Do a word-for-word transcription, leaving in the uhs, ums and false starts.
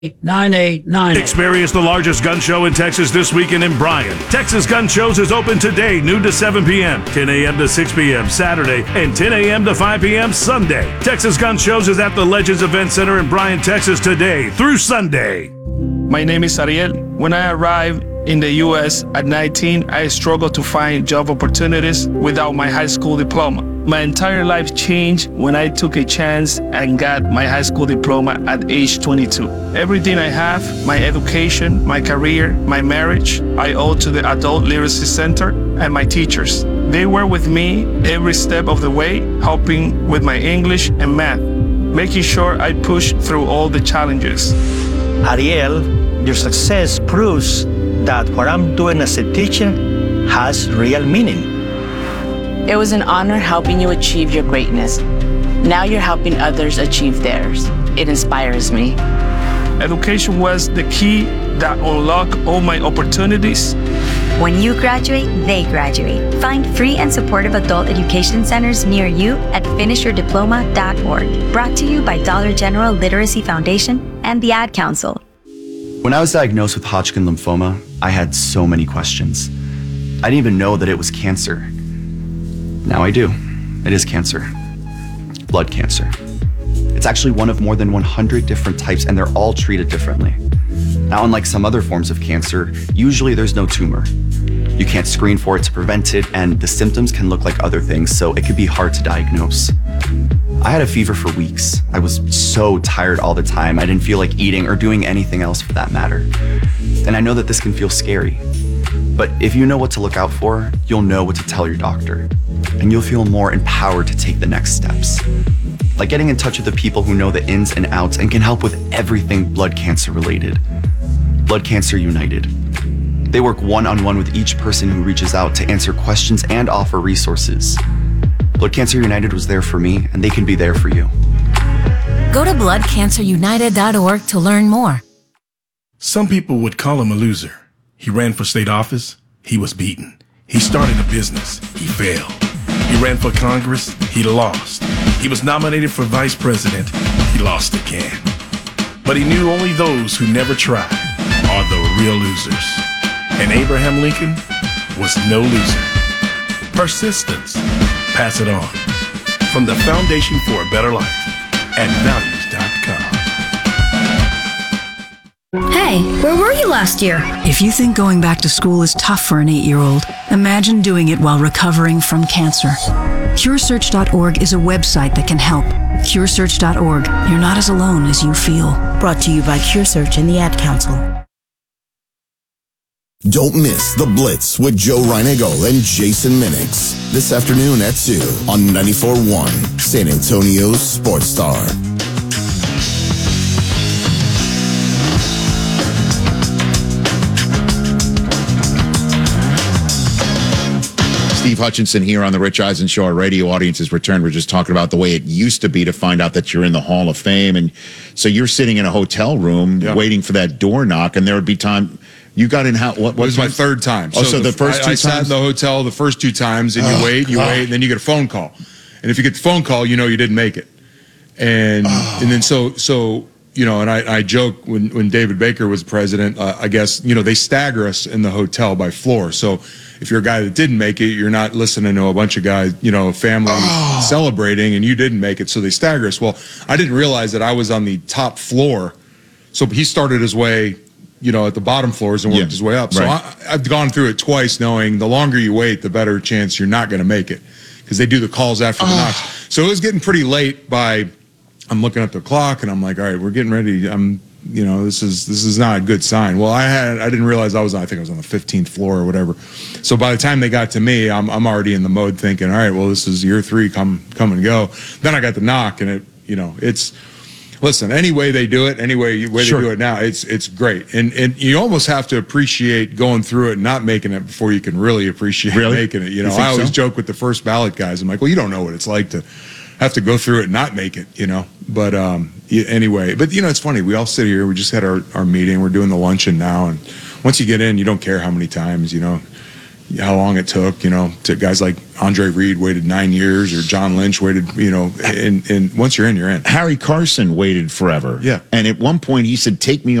nine eight nine. Experience the largest gun show in Texas this weekend in Bryan. Texas Gun Shows is open today, noon to seven p.m., ten a.m. to six p.m. Saturday, and ten a.m. to five p.m. Sunday. Texas Gun Shows is at the Legends Event Center in Bryan, Texas today through Sunday. My name is Ariel. When I arrived in the U S at nineteen, I struggled to find job opportunities without my high school diploma. My entire life changed when I took a chance and got my high school diploma at age twenty-two. Everything I have, my education, my career, my marriage, I owe to the Adult Literacy Center and my teachers. They were with me every step of the way, helping with my English and math, making sure I pushed through all the challenges. Ariel, your success proves that what I'm doing as a teacher has real meaning. It was an honor helping you achieve your greatness. Now you're helping others achieve theirs. It inspires me. Education was the key that unlocked all my opportunities. When you graduate, they graduate. Find free and supportive adult education centers near you at finish your diploma dot org. Brought to you by Dollar General Literacy Foundation and the Ad Council. When I was diagnosed with Hodgkin lymphoma, I had so many questions. I didn't even know that it was cancer. Now I do. It is cancer. Blood cancer. It's actually one of more than one hundred different types, and they're all treated differently. Now, unlike some other forms of cancer, usually there's no tumor. You can't screen for it to prevent it, and the symptoms can look like other things, so it could be hard to diagnose. I had a fever for weeks. I was so tired all the time. I didn't feel like eating or doing anything else for that matter. And I know that this can feel scary. But if you know what to look out for, you'll know what to tell your doctor. And you'll feel more empowered to take the next steps. Like getting in touch with the people who know the ins and outs and can help with everything blood cancer related. Blood Cancer United. They work one-on-one with each person who reaches out to answer questions and offer resources. Blood Cancer United was there for me, and they can be there for you. Go to blood cancer united dot org to learn more. Some people would call him a loser. He ran for state office. He was beaten. He started a business. He failed. He ran for Congress. He lost. He was nominated for vice president. He lost again. But he knew only those who never tried are the real losers. And Abraham Lincoln was no loser. Persistence. Pass it on. From the Foundation for a Better Life at values dot com. Hey, where were you last year? If you think going back to school is tough for an eight-year-old, imagine doing it while recovering from cancer. Cure Search dot org is a website that can help. Cure Search dot org. You're not as alone as you feel. Brought to you by CureSearch and the Ad Council. Don't miss The Blitz with Joe Reinigo and Jason Minix this afternoon at two on ninety-four point one San Antonio's Sports Star. Steve Hutchinson here on the Rich Eisen Show. Our radio audience has returned. We're just talking about the way it used to be to find out that you're in the Hall of Fame. And so you're sitting in a hotel room yeah. waiting for that door knock, and there would be time. You got in how? What, what was my third time? Oh, so, so the, the first I, two I times? sat in the hotel the first two times, and you oh, wait, you God. wait, and then you get a phone call. And if you get the phone call, you know you didn't make it. And oh. and then so so you know, and I, I joke when when David Baker was president, uh, I guess you know they stagger us in the hotel by floor. So if you're a guy that didn't make it, you're not listening to a bunch of guys, you know, family oh. celebrating, and you didn't make it, so they stagger us. Well, I didn't realize that I was on the top floor, so he started his way, you know, at the bottom floors and worked yeah, his way up. So right. I, I've gone through it twice, knowing the longer you wait, the better chance you're not going to make it, because they do the calls after the oh. knocks. So it was getting pretty late. By I'm looking at the clock and I'm like, all right, we're getting ready. I'm, you know, this is this is not a good sign. Well, I had I didn't realize I was I think I was on the fifteenth floor or whatever. So by the time they got to me, I'm I'm already in the mode thinking, all right, well, this is year three, come come and go. Then I got the knock, and it, you know, it's. Listen, any way they do it, any way, way sure. they do it now, it's it's great. And and you almost have to appreciate going through it and not making it before you can really appreciate really? making it. You know, you I always so? joke with the first ballot guys. I'm like, well, you don't know what it's like to have to go through it and not make it, you know. But um, anyway, but, you know, it's funny. We all sit here. We just had our, our meeting. We're doing the luncheon now. And once you get in, you don't care how many times, you know. how long it took, you know, to guys like Andre Reed waited nine years or John Lynch waited, you know, and, and once you're in, you're in. Harry Carson waited forever. Yeah. And at one point he said, take me